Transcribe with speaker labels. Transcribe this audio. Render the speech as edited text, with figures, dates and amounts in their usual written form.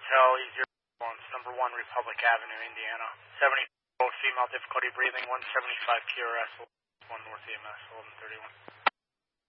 Speaker 1: Hotel E0 number 1 Republic Avenue, Indiana. 70 female difficulty breathing, 175 PRS, 1 North EMS, 1131.